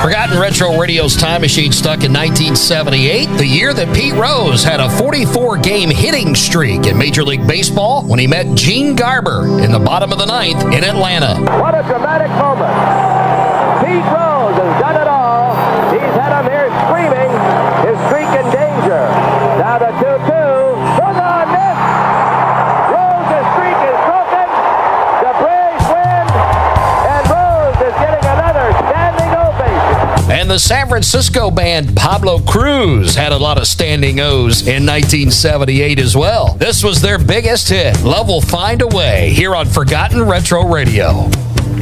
Forgotten Retro Radio's time machine stuck in 1978, the year that Pete Rose had a 44-game hitting streak in Major League Baseball when he met Gene Garber in the bottom of the ninth in Atlanta. What a dramatic moment. Pete Rose has done it all. He's had him here screaming, his streak in danger. Now the 2-2. Swung on this. Rose's streak is broken. The Braves win, and Rose is getting another standing ovation. And the San Francisco band Pablo Cruz had a lot of standing O's in 1978 as well. This was their biggest hit, Love Will Find a Way, here on Forgotten Retro Radio.